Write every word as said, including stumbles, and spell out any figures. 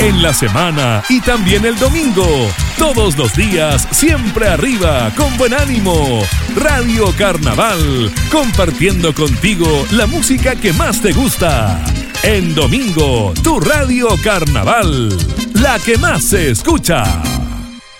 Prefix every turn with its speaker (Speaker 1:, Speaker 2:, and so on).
Speaker 1: en la semana y también el domingo. Todos los días, siempre arriba, con buen ánimo. Radio Carnaval, compartiendo contigo la música que más te gusta. En domingo, tu Radio Carnaval, la que más se escucha.